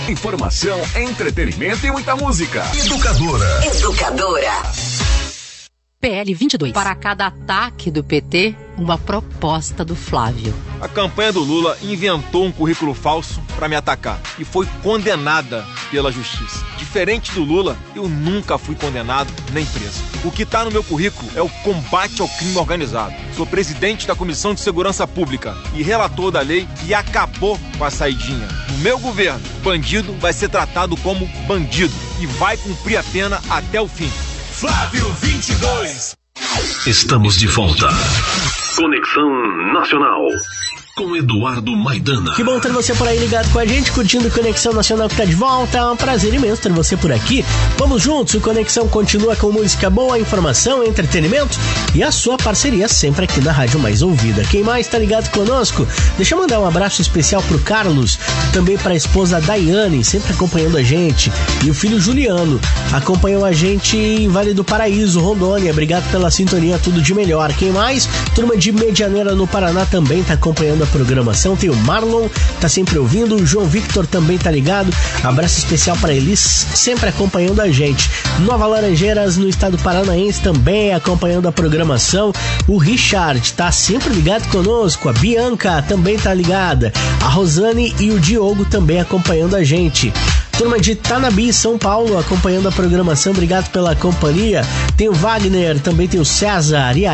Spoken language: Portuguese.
Informação, entretenimento e muita música. Educadora. PL 22. Para cada ataque do PT, uma proposta do Flávio. A campanha do Lula inventou um currículo falso para me atacar e foi condenada pela justiça. Diferente do Lula, eu nunca fui condenado nem preso. O que está no meu currículo é o combate ao crime organizado. Sou presidente da Comissão de Segurança Pública e relator da lei que acabou com a saidinha. No meu governo, bandido vai ser tratado como bandido e vai cumprir a pena até o fim. Flávio 22. Estamos de volta. Conexão Nacional com Eduardo Maidana. Que bom ter você por aí ligado com a gente, curtindo Conexão Nacional que tá de volta. É um prazer imenso ter você por aqui. Vamos juntos, o Conexão continua com música boa, informação, entretenimento e a sua parceria sempre aqui na Rádio Mais Ouvida. Quem mais tá ligado conosco? Deixa eu mandar um abraço especial pro Carlos, também pra esposa Daiane, sempre acompanhando a gente, e o filho Juliano, acompanhou a gente em Vale do Paraíso, Rondônia. Obrigado pela sintonia, tudo de melhor. Quem mais? Turma de Medianeira no Paraná também tá acompanhando a programação. Tem o Marlon, tá sempre ouvindo, o João Victor também tá ligado. Abraço especial para eles, sempre acompanhando a gente. Nova Laranjeiras, no estado paranaense, também acompanhando a programação. O Richard tá sempre ligado conosco. A Bianca também tá ligada. A Rosane e o Diogo também acompanhando a gente. Turma de Tanabi, São Paulo, acompanhando a programação. Obrigado pela companhia. Tem o Wagner, também tem o César e a